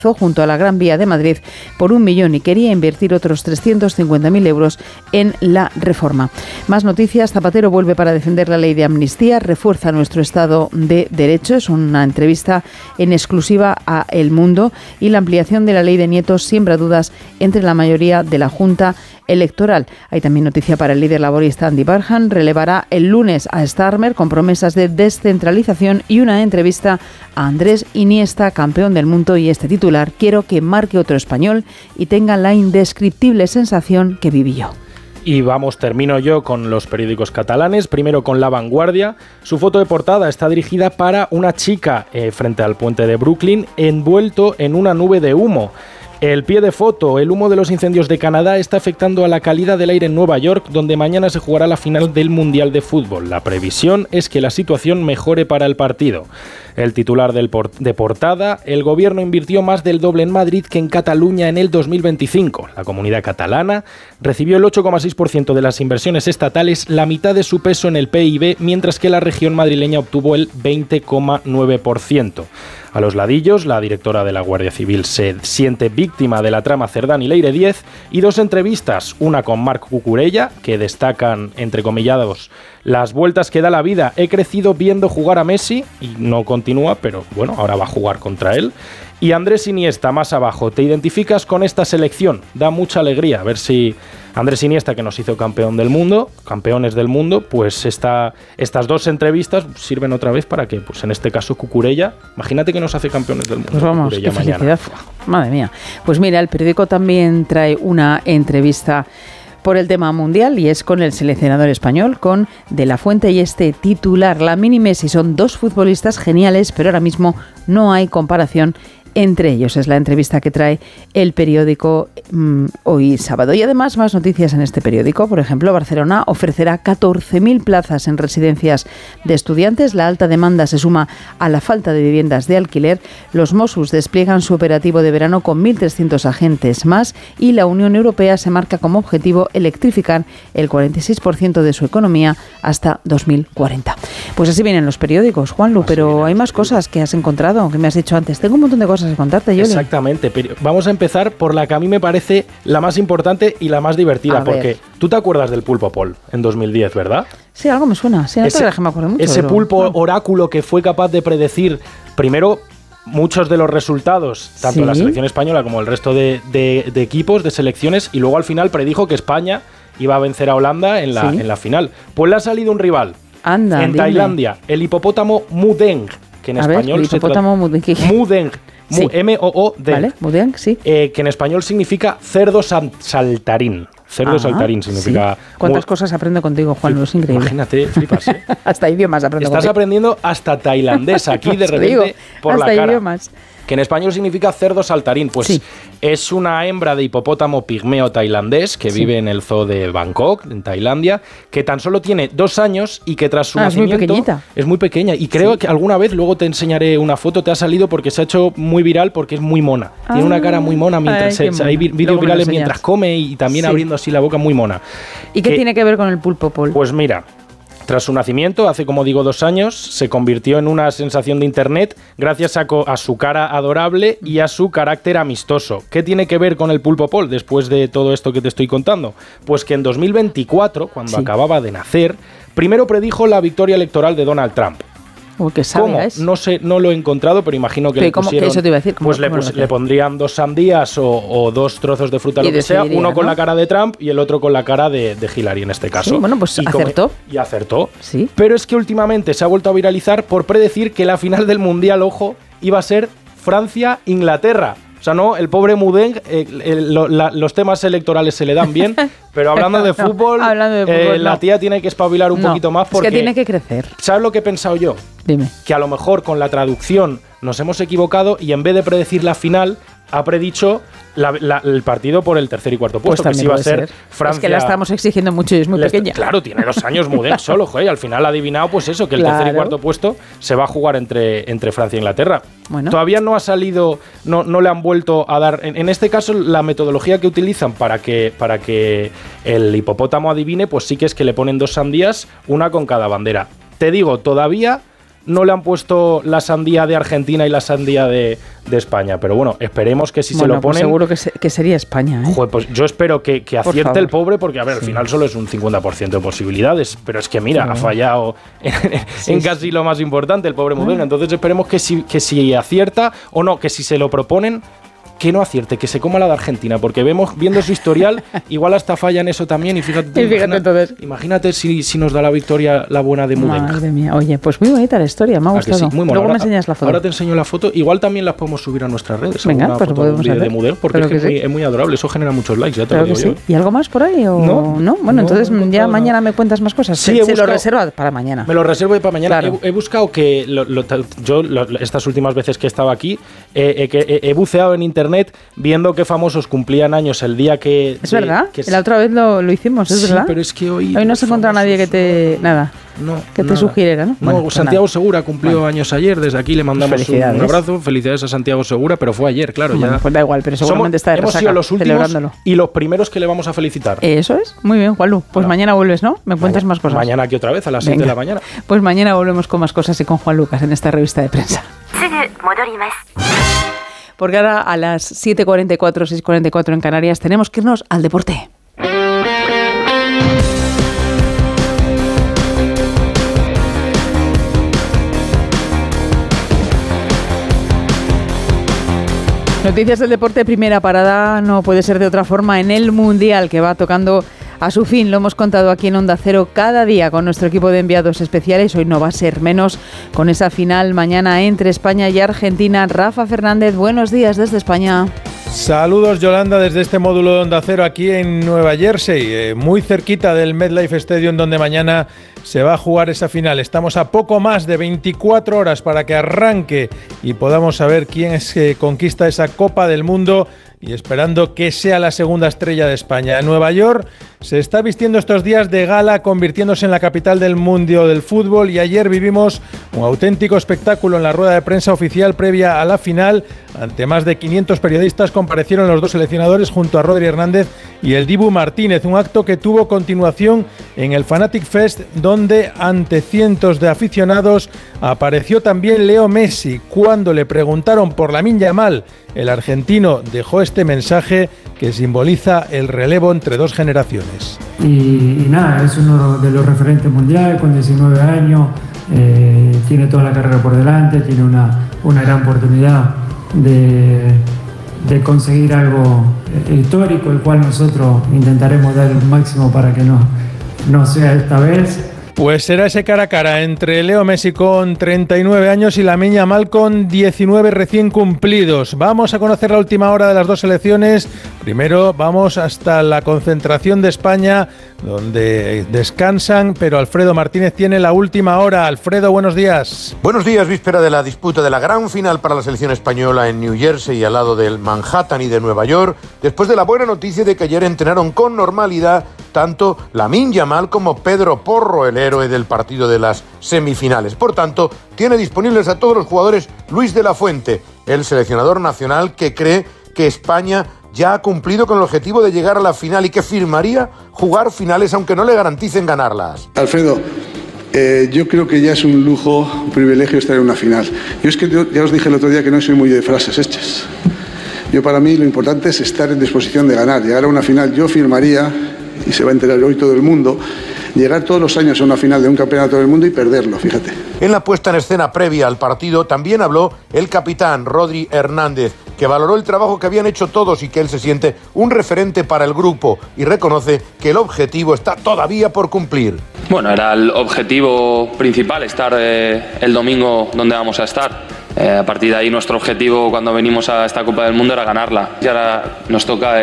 junto a la Gran Vía de Madrid por 1 millón y quería invertir otros 350.000 euros en la reforma. Más noticias. Zapatero vuelve para defender la ley de amnistía, refuerza nuestro Estado de Derecho. Es una entrevista en exclusiva a El Mundo. Y la ampliación de la ley de nietos siembra dudas entre la mayoría de la Junta Electoral. Hay también noticia para el líder laborista Andy Burnham. Relevará el lunes a Starmer con promesas de descentralización y una entrevista a Andrés Iniesta, campeón del mundo, y este titular: quiero que marque otro español y tenga la indescriptible sensación que viví yo. Y termino yo con los periódicos catalanes, primero con La Vanguardia. Su foto de portada está dirigida para una chica frente al puente de Brooklyn, envuelto en una nube de humo. El pie de foto: el humo de los incendios de Canadá está afectando a la calidad del aire en Nueva York, donde mañana se jugará la final del Mundial de Fútbol. La previsión es que la situación mejore para el partido. El titular de portada: el gobierno invirtió más del doble en Madrid que en Cataluña en el 2025. La comunidad catalana recibió el 8,6% de las inversiones estatales, la mitad de su peso en el PIB, mientras que la región madrileña obtuvo el 20,9%. A los ladillos, la directora de la Guardia Civil se siente víctima de la trama Cerdán y Leire 10, y 2 entrevistas, una con Marc Cucurella, que destacan, entrecomillados, las vueltas que da la vida. He crecido viendo jugar a Messi, y no continúa, pero bueno, ahora va a jugar contra él. Y Andrés Iniesta, más abajo: ¿te identificas con esta selección? Da mucha alegría ver si Andrés Iniesta, que nos hizo campeones del mundo, pues estas 2 entrevistas sirven otra vez para que, pues en este caso, Cucurella, imagínate que nos hace campeones del mundo. Pues vamos, qué felicidad. Madre mía. Pues mira, el periódico también trae una entrevista por el tema mundial, y es con el seleccionador español, con De la Fuente, y este titular: Lamine y Messi son 2 futbolistas geniales, pero ahora mismo no hay comparación entre ellos. Es la entrevista que trae el periódico hoy sábado. Y además, más noticias en este periódico. Por ejemplo, Barcelona ofrecerá 14.000 plazas en residencias de estudiantes. La alta demanda se suma a la falta de viviendas de alquiler. Los Mossos despliegan su operativo de verano con 1.300 agentes más, y la Unión Europea se marca como objetivo electrificar el 46% de su economía hasta 2040. Pues así vienen los periódicos, Juanlu, pero hay más cosas que has encontrado, que me has dicho antes. Tengo un montón de cosas que contarte, Yoli. Exactamente, pero vamos a empezar por la que a mí me parece la más importante y la más divertida, porque tú te acuerdas del Pulpo Paul en 2010, ¿verdad? Sí, algo me suena. Sí, no te creas que me acuerdo mucho. Ese pulpo oráculo que fue capaz de predecir, primero, muchos de los resultados, tanto de la selección española como el resto de equipos, de selecciones, y luego al final predijo que España iba a vencer a Holanda en la final. Pues le ha salido un rival. Anda, en Tailandia, el hipopótamo Mudeng, que en español se Mudeng. Sí. M-O-O-D. Vale, Mudeng, sí. Que en español significa cerdo saltarín. Cerdo saltarín significa... Sí. ¿Cuántas cosas aprendo contigo, Juan? Es increíble. Imagínate, flipas, ¿eh? Hasta idiomas aprendo contigo. Estás aprendiendo hasta tailandés aquí de repente por la cara. Idiomas. Que en español significa cerdo saltarín. Pues es una hembra de hipopótamo pigmeo tailandés que vive en el zoo de Bangkok, en Tailandia, que tan solo tiene 2 años y que tras su nacimiento... Es muy pequeñita. Es muy pequeña. Y creo que alguna vez, luego te enseñaré una foto, te ha salido porque se ha hecho muy viral porque es muy mona. Tiene una cara muy mona mientras hay vídeos virales mientras come y también abriendo así la boca, muy mona. ¿Y qué tiene que ver con el Pulpo Paul? Pues mira... Tras su nacimiento, hace como digo 2 años, se convirtió en una sensación de internet gracias a su cara adorable y a su carácter amistoso. ¿Qué tiene que ver con el Pulpo Paul después de todo esto que te estoy contando? Pues que en 2024, cuando acababa de nacer, primero predijo la victoria electoral de Donald Trump. ¿Cómo? No sé, no lo he encontrado, pero imagino que le pusieron... ¿Qué eso te iba a decir? Pues le pondrían 2 sandías o 2 trozos de fruta, lo que sea, uno con la cara de Trump y el otro con la cara de Hillary en este caso. Sí, bueno, pues acertó. Y acertó. Sí. Pero es que últimamente se ha vuelto a viralizar por predecir que la final del Mundial, ojo, iba a ser Francia-Inglaterra. O sea, no, el pobre Mudeng, los temas electorales se le dan bien, pero hablando de fútbol, la tía tiene que espabilar un poquito más porque... Es que tiene que crecer. ¿Sabes lo que he pensado yo? Dime. Que a lo mejor con la traducción nos hemos equivocado y en vez de predecir la final, ha predicho el partido por el tercer y cuarto puesto, pues que sí va a ser Francia. Es que la estamos exigiendo mucho y es muy pequeña. Claro, tiene 2 años Mudeng solo, joder, y al final ha adivinado pues eso, que el tercer y cuarto puesto se va a jugar entre Francia e Inglaterra. Bueno. Todavía no ha salido, no le han vuelto a dar, en este caso la metodología que utilizan para que el hipopótamo adivine, pues sí que es que le ponen 2 sandías, una con cada bandera. Te digo, todavía no le han puesto la sandía de Argentina y la sandía de España. Pero bueno, esperemos que si se lo ponen... Pues seguro que sería España, ¿eh? Joder, pues yo espero que acierte el pobre, porque a ver, al final solo es un 50% de posibilidades, pero es que mira, ha fallado en casi lo más importante el pobre Mudena. Entonces esperemos que si acierta, o no, que si se lo proponen, que no acierte, que se coma la de Argentina, porque viendo su historial, igual hasta falla en eso también, y fíjate imagínate si nos da la victoria la buena de Mudena. Madre mía, oye, pues muy bonita la historia, me ha gustado. Sí, muy luego me enseñas la foto. Ahora te enseño la foto, igual también las podemos subir a nuestras redes. Venga, pues foto podemos de Mudena, porque es muy adorable, eso genera muchos likes, ya te lo digo yo. ¿Y algo más por ahí? ¿No? Bueno, entonces ya mañana me cuentas más cosas. Sí, se lo reserva para mañana. Me lo reservo para mañana. Claro. He buscado que yo estas últimas veces que he estado aquí, he buceado en internet viendo qué famosos cumplían años el día que... Es verdad, la otra vez lo hicimos, es verdad. Sí, pero es que hoy no se encuentra nadie que te... te sugiriera, ¿no? No, pues Santiago Segura cumplió años ayer, desde aquí le mandamos un abrazo, felicidades a Santiago Segura, pero fue ayer, claro. Ya pues da igual, pero seguramente está de hemos sido los últimos y los primeros que le vamos a felicitar. Eso es, muy bien, Juanlu. Pues mañana vuelves, ¿no? Me cuentas más cosas. Mañana aquí otra vez, a las 7 de la mañana. Pues mañana volvemos con más cosas y con Juan Lucas en esta revista de prensa. Porque ahora a las 7:44, 6:44 en Canarias tenemos que irnos al deporte. Noticias del deporte, primera parada, no puede ser de otra forma, en el Mundial que va tocando a su fin. Lo hemos contado aquí en Onda Cero cada día con nuestro equipo de enviados especiales. Hoy no va a ser menos con esa final mañana entre España y Argentina. Rafa Fernández, buenos días desde España. Saludos, Yolanda, desde este módulo de Onda Cero aquí en Nueva Jersey, muy cerquita del MetLife Stadium, donde mañana se va a jugar esa final. Estamos a poco más de 24 horas para que arranque y podamos saber quién es que conquista esa Copa del Mundo, y esperando que sea la segunda estrella de España. En Nueva York se está vistiendo estos días de gala, convirtiéndose en la capital del mundo del fútbol, y ayer vivimos un auténtico espectáculo en la rueda de prensa oficial previa a la final. Ante más de 500 periodistas comparecieron los dos seleccionadores junto a Rodri Hernández y el Dibu Martínez, un acto que tuvo continuación en el Fanatic Fest, donde ante cientos de aficionados apareció también Leo Messi. Cuando le preguntaron por Lamine Yamal, el argentino dejó este mensaje que simboliza el relevo entre dos generaciones. Y nada, es uno de los referentes mundiales con 19 años, tiene toda la carrera por delante, tiene una gran oportunidad de conseguir algo histórico, el cual nosotros intentaremos dar el máximo para que no sea esta vez. Pues será ese cara a cara entre Leo Messi con 39 años y Lamine Yamal con 19 recién cumplidos. Vamos a conocer la última hora de las dos selecciones. Primero vamos hasta la concentración de España, donde descansan, pero Alfredo Martínez tiene la última hora. Alfredo, buenos días. Buenos días, víspera de la disputa de la gran final para la selección española en New Jersey, al lado del Manhattan y de Nueva York, después de la buena noticia de que ayer entrenaron con normalidad tanto Lamine Yamal como Pedro Porro, el héroe del partido de las semifinales. Por tanto, tiene disponibles a todos los jugadores Luis de la Fuente, el seleccionador nacional, que cree que España ya ha cumplido con el objetivo de llegar a la final y que firmaría jugar finales aunque no le garanticen ganarlas. Alfredo, yo creo que ya es un lujo, un privilegio estar en una final. Yo es que ya os dije el otro día que no soy muy de frases hechas. Para mí lo importante es estar en disposición de ganar. Llegar a una final, yo firmaría, y se va a enterar hoy todo el mundo, llegar todos los años a una final de un campeonato del mundo y perderlo, fíjate. En la puesta en escena previa al partido también habló el capitán Rodri Hernández, que valoró el trabajo que habían hecho todos y que él se siente un referente para el grupo y reconoce que el objetivo está todavía por cumplir. Bueno, era el objetivo principal, estar el domingo donde vamos a estar. A partir de ahí nuestro objetivo cuando venimos a esta Copa del Mundo era ganarla. Y ahora nos toca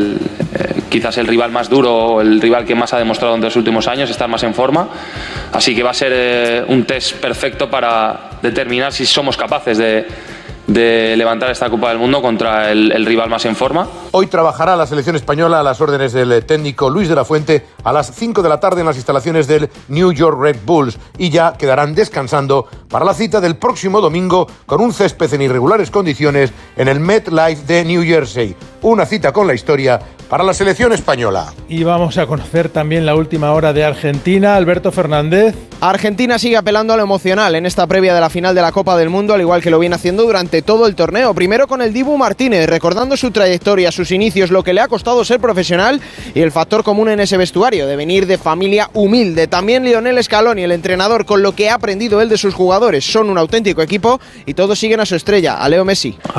quizás el rival más duro, el rival que más ha demostrado en los últimos años, estar más en forma. Así que va a ser un test perfecto para determinar si somos capaces de levantar esta Copa del Mundo contra el rival más en forma. Hoy trabajará la selección española a las órdenes del técnico Luis de la Fuente a las 5 de la tarde en las instalaciones del New York Red Bulls, y ya quedarán descansando para la cita del próximo domingo con un césped en irregulares condiciones en el MetLife de New Jersey. Una cita con la historia para la selección española. Y vamos a conocer también la última hora de Argentina. Alberto Fernández. Argentina sigue apelando a lo emocional en esta previa de la final de la Copa del Mundo, al igual que lo viene haciendo durante todo el torneo. Primero con el Dibu Martínez, recordando su trayectoria, sus inicios, lo que le ha costado ser profesional y el factor común en ese vestuario, de venir de familia humilde. También Lionel Scaloni, el entrenador, con lo que ha aprendido él de sus jugadores. Son un auténtico equipo y todos siguen a su estrella, a Leo Messi.